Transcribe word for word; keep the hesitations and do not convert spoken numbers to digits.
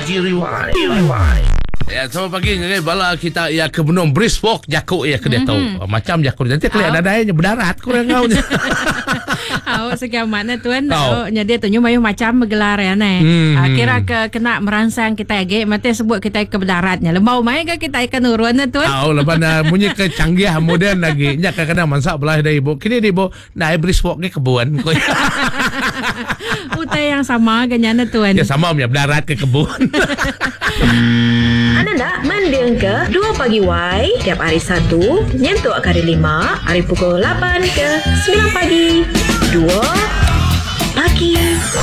pagi rewind. Rewind. Ya, selamat pagi. Bala kita ya ke Benung Brisk Walk jakuk ya ke dia tahu. Macam jakuk nanti kelihatan ada yang berdarat kurang kau. Awak sekian mana tuan? Tahu. Oh, jadi tunjuk mayu macam bergelar ya ne. Hmm. Ah, kira ke kena merangsang kita age mati sebut kita ke berdaratnya. Lembau mai ke kita ikan urun na tuan? Tahu lepas na bunyi ke canggih moden lagi. Nya kadang-kadang masak belah dari ibu. Kini di ibu naik Brisk Walk ke kebun. Utai yang sama ganyan na tuan. Ya sama punya berdarat ke kebun. Anda nak mendeng ke dua pagi Y tiap hari Sabtu nyentuk kali lima hari pukul lapan ke sembilan pagi. dua pagi